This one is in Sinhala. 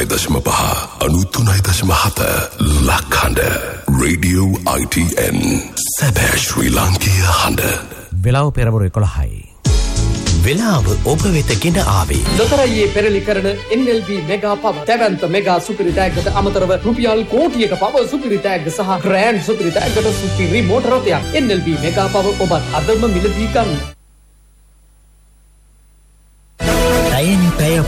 93.7 ලක්හඬ Radio ITN සැබෑ ශ්‍රී ලාංකීය හඬ. වෙලාව පෙරවරු 11යි. වෙලාව ඔබ වෙත ගෙන ආවේ ලොතරැයියේ පෙරලි කරන NLB මෙගා පව තැවැන්ත මෙගා සුපිරි තෑග්ගට අමතරව රුපියල් කෝටියක පව සුපිරි තෑග්ග සහ ග්‍රෑන්ඩ් සුපිරි තෑග්ගට සුපිරි මෝටර රථයක් NLB මෙගා පව ඔබත් අදම මිලදී ගන්න. පැයෙන් පැය